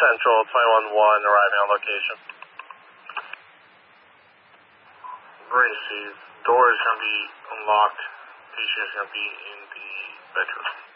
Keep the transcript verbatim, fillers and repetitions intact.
Central, twenty-one one, arriving on location. Received. Door is going to be unlocked. Patient is going to be in the bedroom.